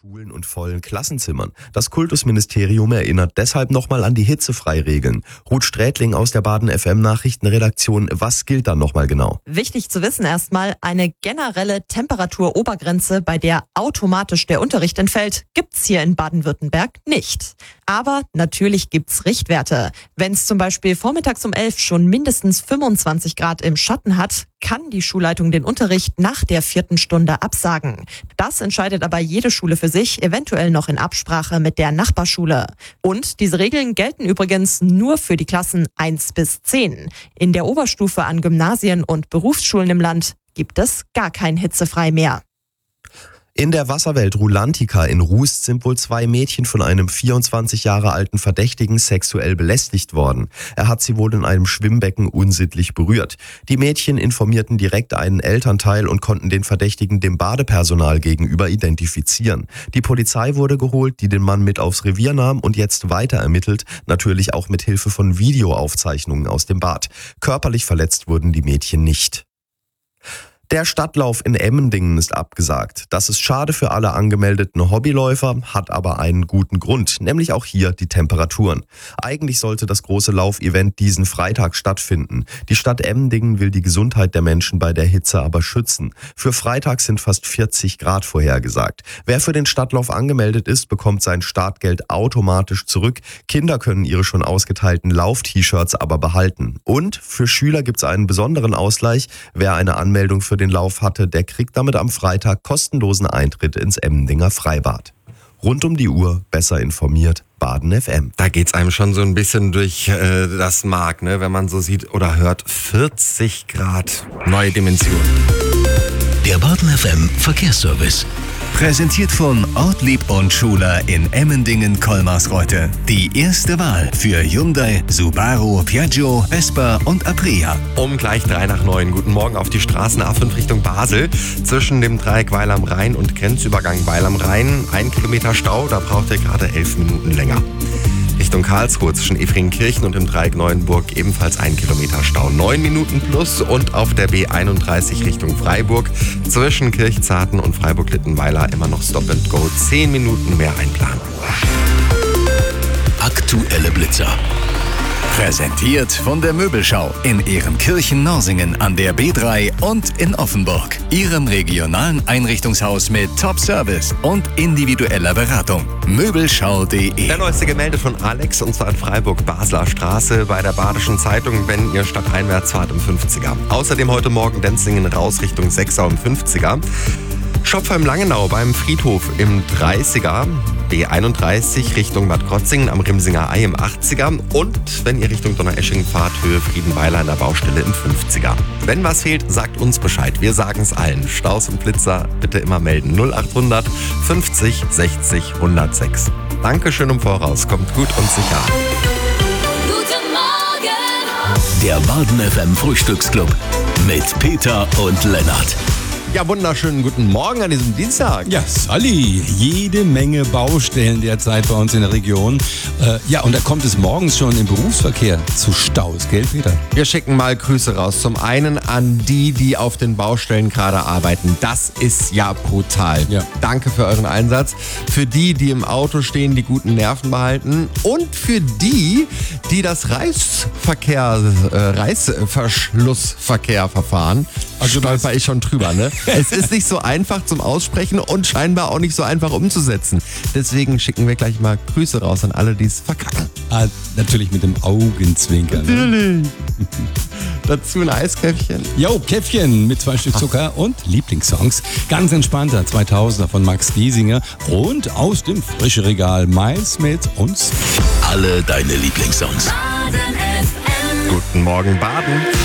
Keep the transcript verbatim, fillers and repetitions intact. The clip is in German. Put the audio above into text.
Schulen und vollen Klassenzimmern. Das Kultusministerium erinnert deshalb nochmal an die Hitzefreiregeln. Ruth Strätling aus der Baden F M Nachrichtenredaktion. Was gilt dann nochmal genau? Wichtig zu wissen erstmal, eine generelle Temperaturobergrenze, bei der automatisch der Unterricht entfällt, gibt's hier in Baden-Württemberg nicht. Aber natürlich gibt's Richtwerte. Wenn es zum Beispiel vormittags um elf schon mindestens fünfundzwanzig Grad im Schatten hat, kann die Schulleitung den Unterricht nach der vierten Stunde absagen. Das entscheidet aber jede Schule für sich, eventuell noch in Absprache mit der Nachbarschule. Und diese Regeln gelten übrigens nur für die Klassen eins bis zehn. In der Oberstufe an Gymnasien und Berufsschulen im Land gibt es gar kein Hitzefrei mehr. In der Wasserwelt Rulantica in Rust sind wohl zwei Mädchen von einem vierundzwanzig Jahre alten Verdächtigen sexuell belästigt worden. Er hat sie wohl in einem Schwimmbecken unsittlich berührt. Die Mädchen informierten direkt einen Elternteil und konnten den Verdächtigen dem Badepersonal gegenüber identifizieren. Die Polizei wurde geholt, die den Mann mit aufs Revier nahm und jetzt weiter ermittelt, natürlich auch mit Hilfe von Videoaufzeichnungen aus dem Bad. Körperlich verletzt wurden die Mädchen nicht. Der Stadtlauf in Emmendingen ist abgesagt. Das ist schade für alle angemeldeten Hobbyläufer, hat aber einen guten Grund, nämlich auch hier die Temperaturen. Eigentlich sollte das große Laufevent diesen Freitag stattfinden. Die Stadt Emmendingen will die Gesundheit der Menschen bei der Hitze aber schützen. Für Freitag sind fast vierzig Grad vorhergesagt. Wer für den Stadtlauf angemeldet ist, bekommt sein Startgeld automatisch zurück. Kinder können ihre schon ausgeteilten Lauf-T-Shirts aber behalten. Und für Schüler gibt es einen besonderen Ausgleich. Wer eine Anmeldung für den Lauf hatte, der kriegt damit am Freitag kostenlosen Eintritt ins Emmendinger Freibad. Rund um die Uhr, besser informiert, Baden F M. Da geht's einem schon so ein bisschen durch äh, das Mark, ne? Wenn man so sieht oder hört, vierzig Grad, neue Dimension. Der Baden F M Verkehrsservice. Präsentiert von Ortlieb und Schuler in Emmendingen-Kolmarsreuth. Die erste Wahl für Hyundai, Subaru, Piaggio, Vespa und Aprilia. Um gleich drei nach neun. Guten Morgen auf die Straßen A fünf Richtung Basel. Zwischen dem Dreieck Weil am Rhein und Grenzübergang Weil am Rhein. Ein Kilometer Stau, da braucht ihr gerade elf Minuten länger. Richtung Karlsruhe zwischen Efringkirchen und dem Dreieck Neuenburg ebenfalls ein Kilometer Stau. Neun Minuten plus und auf der B einunddreißig Richtung Freiburg zwischen Kirchzarten und Freiburg-Littenweiler immer noch Stop and Go. Zehn Minuten mehr einplanen. Aktuelle Blitzer. Präsentiert von der Möbelschau in Ehrenkirchen-Norsingen an der B drei und in Offenburg. Ihrem regionalen Einrichtungshaus mit Top-Service und individueller Beratung. Möbelschau punkt de. Der neueste gemeldet von Alex, und zwar in Freiburg, Basler Straße bei der Badischen Zeitung, wenn ihr stadteinwärts fahrt im fünfziger. Außerdem heute Morgen Denzlingen raus Richtung Sechsau im fünfziger. Schopfheim-Langenau beim Friedhof im dreißiger, B einunddreißig Richtung Bad Krotzingen am Rimsinger Ei im achtziger und wenn ihr Richtung Donaueschingen fahrt, Höhe Friedenweiler an der Baustelle im fünfziger. Wenn was fehlt, sagt uns Bescheid. Wir sagen es allen. Staus und Blitzer bitte immer melden. null achthundert fünfzig sechzig hundertsechs. Dankeschön im Voraus. Kommt gut und sicher. Guten Morgen! Der Baden F M Frühstücksclub mit Peter und Lennart. Ja, wunderschönen guten Morgen an diesem Dienstag. Ja, Sally, jede Menge Baustellen derzeit bei uns in der Region. Äh, ja, und da kommt es morgens schon im Berufsverkehr zu Staus, gell, Peter? Wir schicken mal Grüße raus. Zum einen an die, die auf den Baustellen gerade arbeiten. Das ist ja brutal. Ja. Danke für euren Einsatz. Für die, die im Auto stehen, die guten Nerven behalten. Und für die, die das Reißverkehr, äh, Reißverschlussverkehr verfahren. Also stolper ich schon drüber, ne? Es ist nicht so einfach zum Aussprechen und scheinbar auch nicht so einfach umzusetzen. Deswegen schicken wir gleich mal Grüße raus an alle, die es verkacken. Ah, natürlich mit dem Augenzwinkern. Natürlich. Dazu ein Eiskäffchen. Jo, Käffchen mit zwei Stück Zucker und Lieblingssongs. Ganz entspannter zweitausender von Max Giesinger und aus dem frischen Regal Miles mit uns. Alle deine Lieblingssongs. Baden F M. Guten Morgen, Baden.